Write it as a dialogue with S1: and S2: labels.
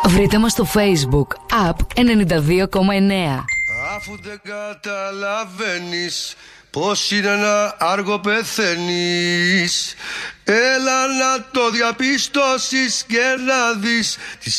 S1: Βρείτε μας στο Facebook App 92,9.
S2: Αφού δεν καταλαβαίνεις πως είναι να άργο πεθαίνεις, έλα να το διαπιστώσεις και να δεις τις